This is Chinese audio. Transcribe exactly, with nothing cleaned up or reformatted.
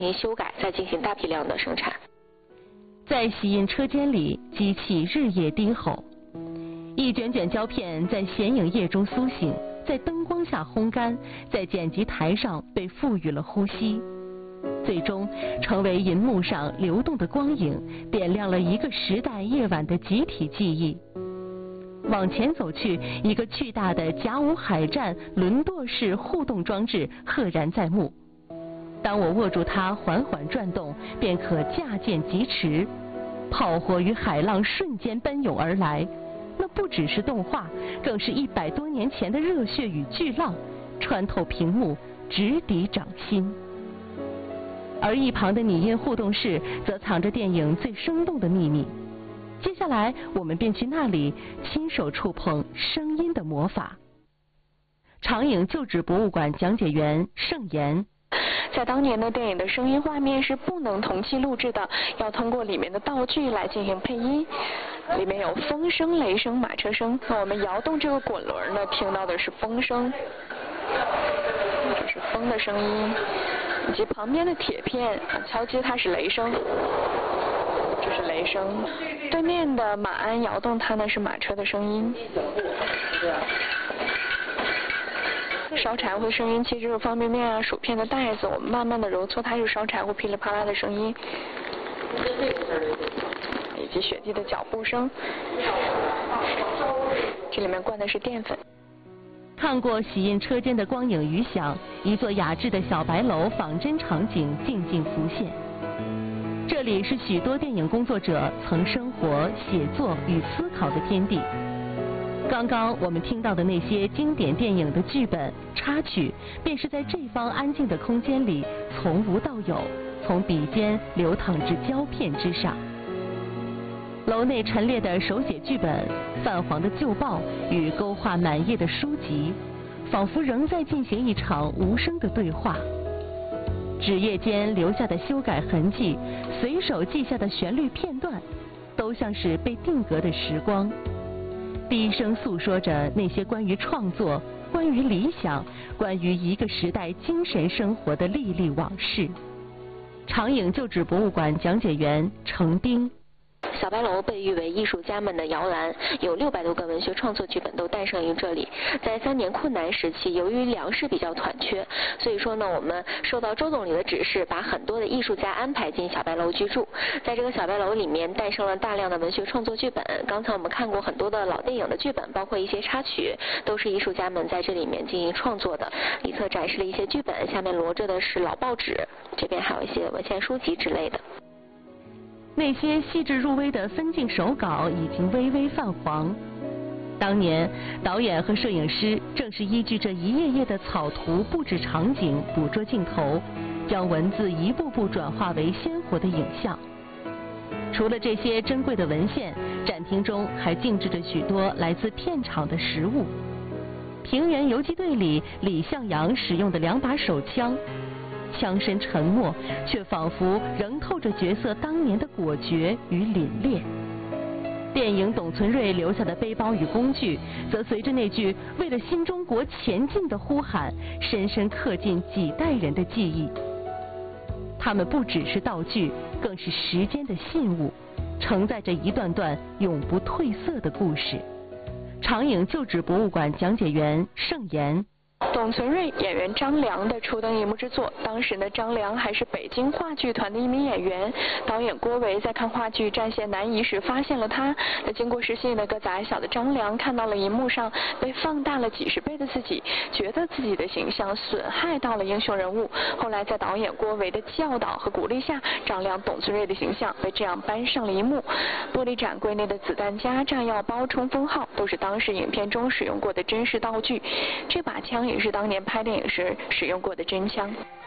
进行修改，再进行大批量的生产。 在洗印车间里，机器日夜低吼，一卷卷胶片在显影液中苏醒，在灯光下烘干，在剪辑台上被赋予了呼吸，最终成为银幕上流动的光影，点亮了一个时代夜晚的集体记忆。往前走去，一个巨大的甲午海战轮舵式互动装置赫然在目。当我握住它缓缓转动，便可驾舰疾驰，炮火与海浪瞬间奔涌而来。那不只是动画，更是一百多年前的热血与巨浪，穿透屏幕，直抵掌心。而一旁的拟音互动室，则藏着电影最生动的秘密。接下来，我们便去那里亲手触碰声音的魔法。长影旧址博物馆讲解员盛言。 在当年的电影的声音画面是不能同期录制的，要通过里面的道具来进行配音。里面有风声、雷声、马车声。那我们摇动这个滚轮呢，听到的是风声，这是风的声音，以及旁边的铁片敲击它是雷声，这是雷声。对面的马鞍摇动它呢是马车的声音。烧柴火的声音，其实就是方便面啊、薯片的袋子，我们慢慢的揉搓它，是烧柴火噼里啪啦的声音，以及雪地的脚步声。这里面灌的是淀粉。 看过洗印车间的光影余响，一座雅致的小白楼仿真场景静静浮现。这里是许多电影工作者曾生活、写作与思考的天地。刚刚我们听到的那些经典电影的剧本、插曲，便是在这方安静的空间里从无到有，从笔尖流淌至胶片之上。楼内陈列的手写剧本、泛黄的旧报与勾画满页的书籍，仿佛仍在进行一场无声的对话。纸页间留下的修改痕迹，随手记下的旋律片段，都像是被定格的时光。低声诉说着那些关于创作、关于理想、关于一个时代精神生活的历历往事。长影旧址博物馆讲解员程冰。 小白楼被誉为艺术家们的摇篮，有六百多个文学创作剧本都诞生于这里。在三年困难时期，由于粮食比较短缺，所以说呢，我们受到周总理的指示，把很多的艺术家安排进小白楼居住。在这个小白楼里面，诞生了大量的文学创作剧本。刚才我们看过很多的老电影的剧本，包括一些插曲，都是艺术家们在这里面进行创作的。里侧展示了一些剧本，下面摞着的是老报纸，这边还有一些文献书籍之类的。 那些细致入微的分镜手稿已经微微泛黄。当年导演和摄影师正是依据这一页页的草图布置场景，捕捉镜头，将文字一步步转化为鲜活的影像。除了这些珍贵的文献，展厅中还静置着许多来自片场的实物。平原游击队里李向阳使用的两把手枪，枪身沉默，却仿佛仍透着角色当年的果决与凛冽。电影《董存瑞》留下的背包与工具，则随着那句“为了新中国前进”的呼喊，深深刻进几代人的记忆。它们不只是道具，更是时间的信物，承载着一段段永不褪色的故事。长影旧址博物馆讲解员盛言。 董存瑞演员张良的初登荧幕之作，当时呢，张良还是北京话剧团的一名演员。导演郭维在看话剧《战线南移》时发现了他。那经过实习，那个矮小的张良看到了荧幕上被放大了几十倍的自己，觉得自己的形象损害到了英雄人物。后来在导演郭维的教导和鼓励下，张良董存瑞的形象被这样搬上了荧幕。玻璃展柜内的子弹夹、炸药包、冲锋号都是当时影片中使用过的真实道具。这把枪也是当年拍电影时使用过的真枪。